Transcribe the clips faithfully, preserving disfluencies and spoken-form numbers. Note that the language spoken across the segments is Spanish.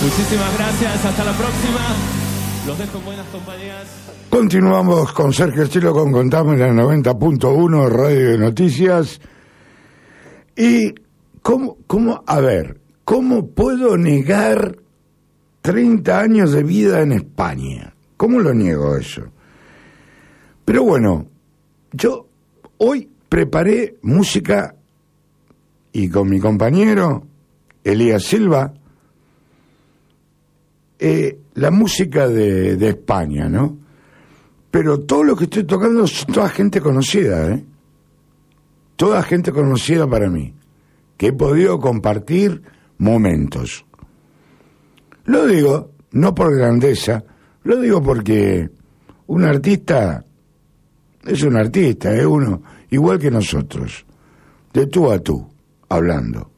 Muchísimas gracias, hasta la próxima. Los dejo en buenas compañías. Continuamos con Sergio Chilo con Contame en la noventa punto uno Radio de Noticias. Y, ¿cómo, cómo, a ver, ¿cómo puedo negar treinta años de vida en España? ¿Cómo lo niego eso? Pero bueno, yo hoy preparé música y con mi compañero Elías Silva, eh, la música de, de España, ¿no? Pero todo lo que estoy tocando es toda gente conocida, ¿eh? Toda gente conocida para mí, que he podido compartir momentos. Lo digo, no por grandeza, lo digo porque un artista es un artista, es uno igual que nosotros, de tú a tú, hablando.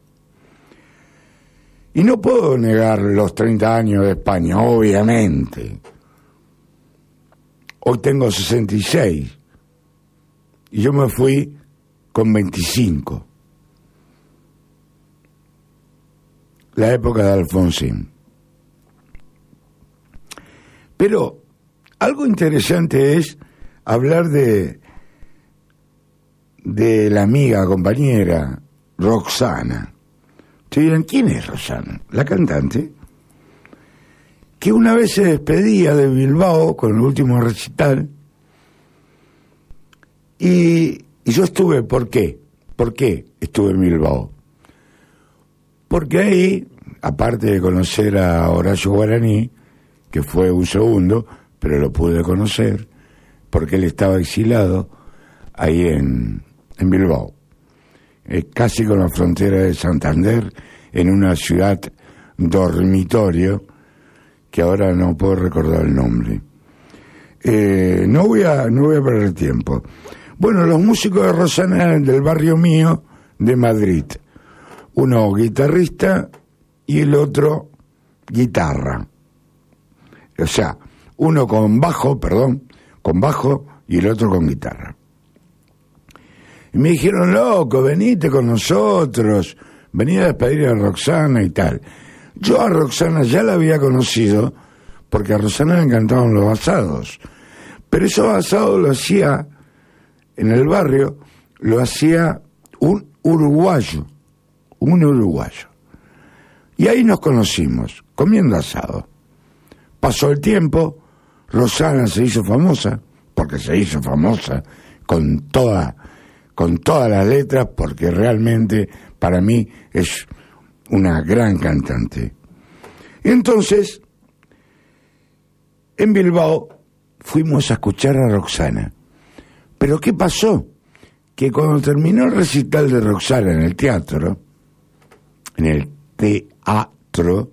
Y no puedo negar los treinta años de España, obviamente. Hoy tengo sesenta y seis y yo me fui con veinticinco. La época de Alfonsín. Pero algo interesante es hablar de de la amiga, compañera Roxana. ¿Te dirán quién es Roxana? La cantante que una vez se despedía de Bilbao con el último recital y, y yo estuve, ¿por qué? ¿Por qué estuve en Bilbao? Porque ahí, aparte de conocer a Horacio Guaraní, que fue un segundo, pero lo pude conocer, porque él estaba exilado ahí en, en Bilbao, eh, casi con la frontera de Santander, en una ciudad dormitorio, que ahora no puedo recordar el nombre. Eh, no voy a no voy a perder tiempo. Bueno, los músicos de Roxana eran del barrio mío de Madrid. Uno guitarrista y el otro guitarra. O sea, uno con bajo, perdón, con bajo y el otro con guitarra. Y me dijeron, loco, venite con nosotros, vení a despedir a Roxana y tal. Yo a Roxana ya la había conocido porque a Roxana le encantaban los asados, pero esos asados lo hacía en el barrio, lo hacía un uruguayo, un uruguayo. Y ahí nos conocimos, comiendo asado. Pasó el tiempo, Roxana se hizo famosa, porque se hizo famosa con toda, con todas las letras, porque realmente para mí es una gran cantante. Entonces, en Bilbao fuimos a escuchar a Roxana. Pero ¿qué pasó? Que cuando terminó el recital de Roxana en el teatro, en el teatro,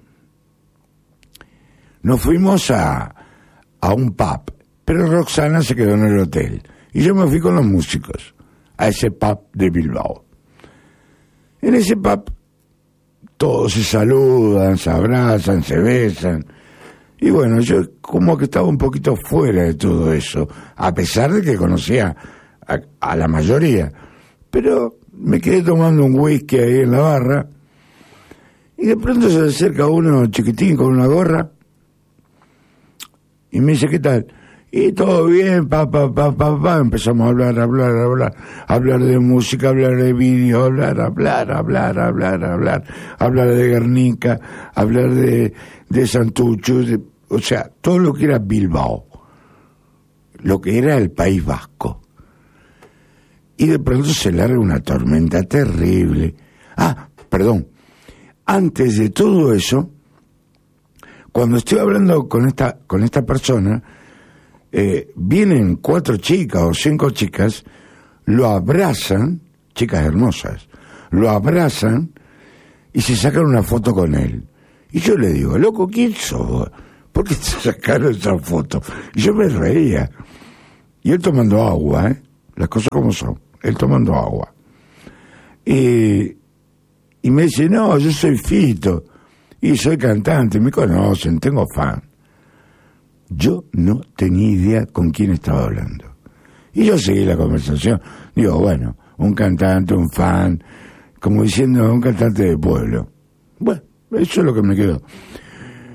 nos fuimos a, a un pub, pero Roxana se quedó en el hotel. Y yo me fui con los músicos a ese pub de Bilbao. En ese pub todos se saludan, se abrazan, se besan. Y bueno, yo como que estaba un poquito fuera de todo eso, a pesar de que conocía a, a la mayoría. Pero me quedé tomando un whisky ahí en la barra, y de pronto se acerca uno chiquitín con una gorra, y me dice, ¿qué tal? Y todo bien, pa, pa, pa, pa, pa. Empezamos a hablar, hablar, hablar, hablar de música, hablar de vídeo, hablar, hablar, hablar, hablar, hablar, hablar de Guernica, hablar de, de Santucho, de, o sea, todo lo que era Bilbao, lo que era el País Vasco. Y de pronto se larga una tormenta terrible. Ah, perdón, antes de todo eso, cuando estoy hablando con esta, con esta persona, Eh, vienen cuatro chicas o cinco chicas, lo abrazan, chicas hermosas, lo abrazan y se sacan una foto con él. Y yo le digo, loco, ¿quién sos? ¿Por qué te sacaron esa foto? Y yo me reía. Y él tomando agua, ¿eh? Las cosas como son. Él tomando agua. Y, y me dice, no, yo soy Fito. Y soy cantante, me conocen, tengo fan. Yo no tenía idea con quién estaba hablando. Y yo seguí la conversación. Digo, bueno, un cantante, un fan, como diciendo, un cantante de pueblo. Bueno, eso es lo que me quedó.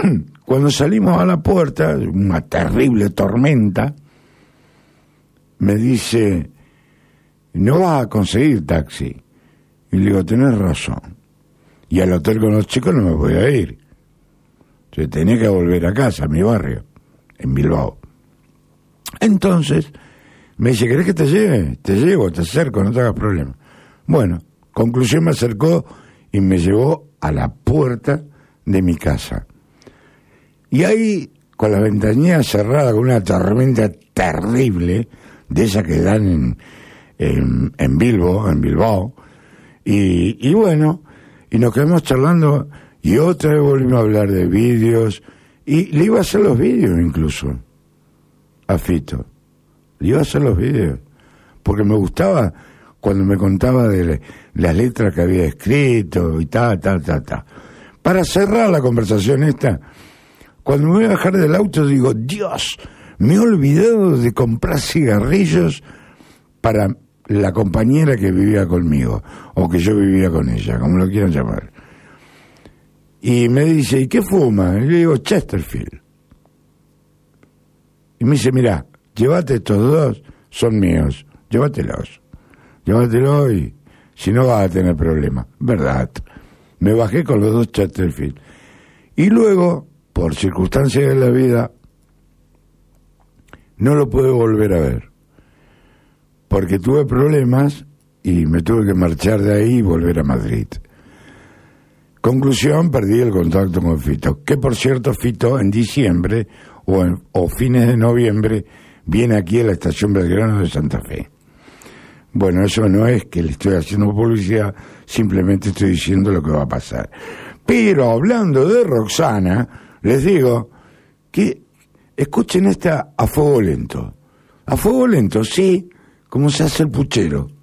Cuando salimos a la puerta, una terrible tormenta, me dice, no vas a conseguir taxi. Y le digo, tenés razón. Y al hotel con los chicos no me podía ir. Yo tenía que volver a casa, a mi barrio, en Bilbao. Entonces, me dice, ¿querés que te lleve? Te llevo, te acerco, no te hagas problema. Bueno, conclusión, me acercó y me llevó a la puerta de mi casa. Y ahí, con la ventanilla cerrada, con una tormenta terrible, de esas que dan en, en, en Bilbao, en Bilbao, y, y bueno, y nos quedamos charlando, y otra vez volvimos a hablar de vídeos, y le iba a hacer los vídeos incluso, a Fito, le iba a hacer los vídeos, porque me gustaba cuando me contaba de le, las letras que había escrito, y ta, ta, ta, ta. Para cerrar la conversación esta, cuando me voy a bajar del auto digo, Dios, me he olvidado de comprar cigarrillos para la compañera que vivía conmigo, o que yo vivía con ella, como lo quieran llamar. Y me dice, ¿y qué fuma? Y le digo, Chesterfield. Y me dice, mirá, llévate estos dos, son míos, llévatelos. Llévatelos y si no vas a tener problemas. Verdad. Me bajé con los dos Chesterfield. Y luego, por circunstancias de la vida, no lo pude volver a ver. Porque tuve problemas y me tuve que marchar de ahí y volver a Madrid. Conclusión, perdí el contacto con Fito. Que por cierto, Fito en diciembre o, en, o fines de noviembre viene aquí a la estación Belgrano de Santa Fe. Bueno, eso no es que le estoy haciendo publicidad, simplemente estoy diciendo lo que va a pasar. Pero hablando de Roxana, les digo que escuchen esta a fuego lento. A fuego lento, sí, como se hace el puchero.